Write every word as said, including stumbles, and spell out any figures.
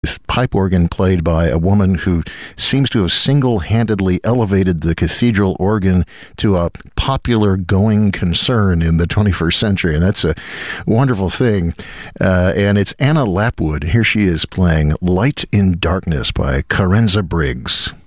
This pipe organ played by a woman who seems to have single-handedly elevated the cathedral organ to a popular going concern in the twenty-first century, and that's a wonderful thing. Uh, and it's Anna Lapwood. Here she is playing Light in Darkness by Carenza Briggs.